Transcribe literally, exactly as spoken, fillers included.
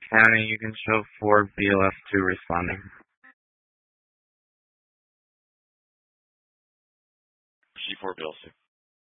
scanning, you can show four B L F two responding. C four B L C.